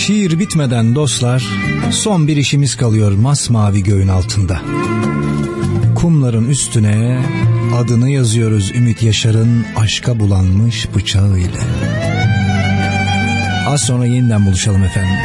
Şiir bitmeden dostlar, son bir işimiz kalıyor masmavi göğün altında. Kumların üstüne adını yazıyoruz Ümit Yaşar'ın aşka bulanmış bıçağı ile. Az sonra yeniden buluşalım efendim.